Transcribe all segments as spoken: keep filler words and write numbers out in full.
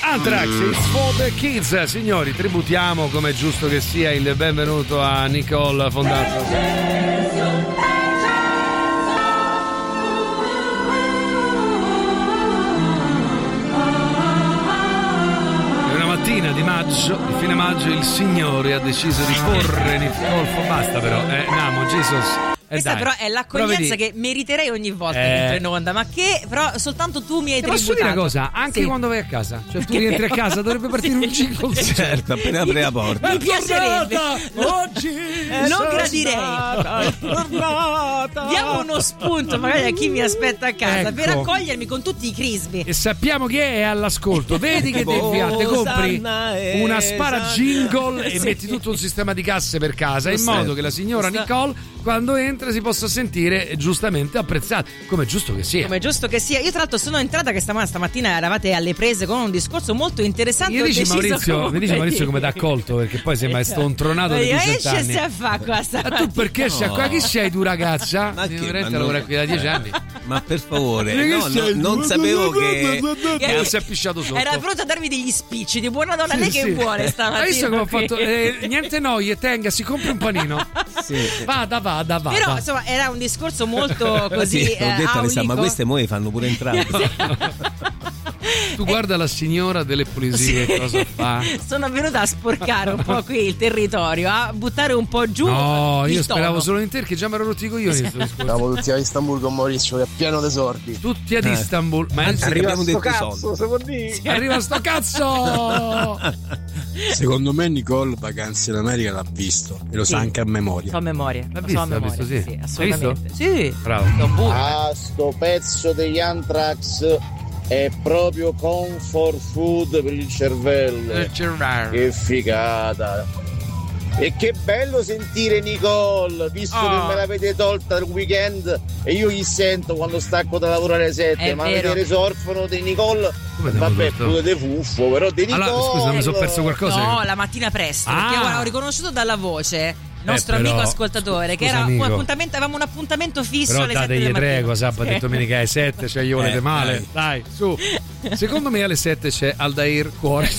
Anthrax, It's for the Kids. Signori, tributiamo come è giusto che sia il benvenuto a Nicole Fondato. È una mattina di maggio, di fine maggio, il Signore ha deciso di porre Nicole Fondato. Basta però, eh, Namo, Jesus. Eh Questa dai, però è l'accoglienza che meriterei ogni volta Eh. che entro in onda, ma che però soltanto tu mi hai Ti posso tributato. dire una cosa? Anche Sì. quando vai a casa, cioè tu rientri a casa, dovrebbe partire un jingle. Certo, appena apre la porta. Mi piacerebbe. Oggi Lo gradirei. Diamo uno spunto magari a chi mi aspetta a casa Ecco. per accogliermi con tutti i crismi. E sappiamo chi è all'ascolto. Vedi che deviate, compri una spara jingle e metti tutto un sistema di casse per casa, in modo che la signora Nicole quando entra si possa sentire giustamente apprezzata, come è giusto che sia. Come è giusto che sia. Io tra l'altro sono entrata che stamattina, stamattina eravate alle prese con un discorso molto interessante. Mi dici, Ho deciso Maurizio, comunque mi dici Maurizio di- come t'ha accolto, perché poi sembra stontronato di Ma duecento esce anni. se fa qua sta Ma tu perché sei qua? Chi sei tu, ragazza? Ma Di che? Lorenzo Ma lavora non- qui da dieci anni. Ma per favore, Che no, no, sei? non sapevo che. Che si è pisciato sotto. Era pronto a darmi degli spicci di buona donna. Sì, lei che sì. vuole stamattina? Hai visto come ho qui? fatto? Eh, niente noie, tenga, si compri un panino. Sì. Vada, vada, vada. Però insomma era un discorso molto così Sì, eh, ho detto Alessandro, ma aulico. queste mo le fanno pure entrare. Tu guarda la signora delle pulizie, Sì. cosa fa? Sono venuta a sporcare un po' qui il territorio, a buttare un po' giù. No, il io speravo tono. solo in te, che già mi ero rotti i coglioni. sto discorso. Siamo tutti a Istanbul con Maurizio, che è pieno di sordi. Tutti ad Istanbul. Ma Anzi, Arriva abbiamo sto detto cazzo, soldi. se può dire. arriva sto cazzo! Secondo me Nicole Vacanze in America l'ha visto e lo Sì. sa anche a memoria. So a memoria. L'ha lo visto, so a l'ha memoria. visto, sì. Sì, L'hai assolutamente. Sì. Bravo. Lo butto. Ah, sto pezzo degli Anthrax è proprio comfort food per il cervello. Che figata. E che bello sentire Nicole, visto Oh. che me l'avete tolta il weekend e io gli sento quando stacco da lavorare alle sette, È ma vero. vedere Sorfono di Nicole, Come te l'ho vabbè, tolto? pure de fuffo, però di Nicole. Allora, scusa, mi sono perso qualcosa. No, la mattina presto. Perché Ah. guarda, ho riconosciuto dalla voce il nostro Eh, però, amico ascoltatore che scusa, era amico. un appuntamento, avevamo un appuntamento fisso Però alle sette dategli del mattino. prego, sabato e domenica alle sette, cioè io volete Eh, male. Dai, su. Secondo me alle sette c'è Aldair Cuore.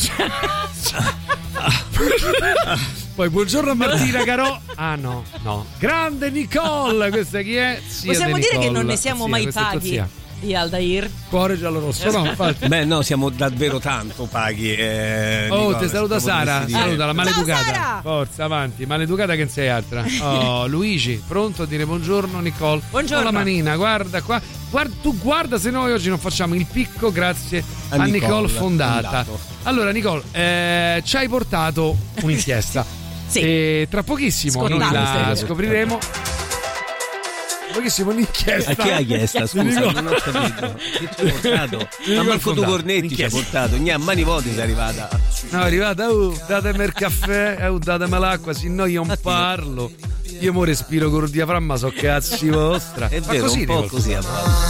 Poi buongiorno a Martina Carò. Ah no, no. Grande Nicole, questa chi è? Zia Possiamo di dire che Nicole. non ne siamo Zia, mai questa è tua paghi zia. di Aldair. Cuore giallo rosso, no, infatti. Beh, no, siamo davvero tanto paghi. Eh, Oh, Nicola, ti saluta proprio Sara. dovresti dire. Saluta la maleducata. Ciao, Sara! Forza, avanti. Maleducata che non sei altra. Oh, Luigi, pronto a dire buongiorno, Nicole. Buongiorno. Con la manina, guarda qua. Guarda, tu guarda se noi oggi non facciamo il picco grazie a, A Nicole, Nicole Fondata. Fondato. Allora, Nicole, eh, ci hai portato un'inchiesta. Sì. E tra pochissimo noi Scottante. la scopriremo. Tra pochissimo un'inchiesta. A chi ha chiesto? Ti Scusa, dico- non ho capito. Che ci ha portato? dico Ma il Marco Fondato. Cornetti ci ha Inchiesta. portato. Gna, a mani vuote sei arrivata. No, è arrivata, oh, datemi il caffè, oh, datemi l'acqua, se no io non parlo. Io mo respiro col diaframma, so cazzi vostra. È Ma vero, così un po' dico. così a volte.